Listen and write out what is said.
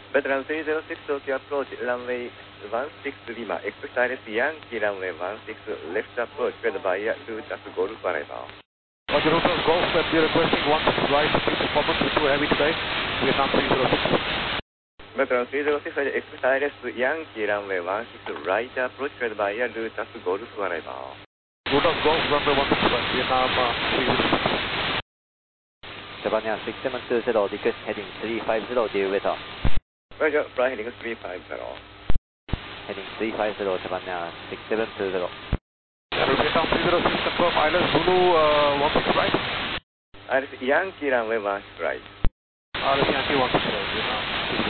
Veteran 306 Tokyo approach, runway 16 Lima, expect ILS Yankee, runway 16, left approach, spread by Lutas Golf arrival. Roger, Lutas Golf, we're requesting 16 right, speed performance is too heavy today, Vietnam 306. Veteran 306, expect ILS Yankee, runway 16, right approach, spread by Lutas Golf arrival. Lutas Golf, runway 16, Vietnam 306. Japan 6720, request heading 350, dear weather. Roger, fly heading 350. Heading 350, Japan 6720. Vietnam 306, confirm ILS Zulu 16 right. ILS Yankee, runway 16 right. ILS Yankee 16 right, Vietnam 306.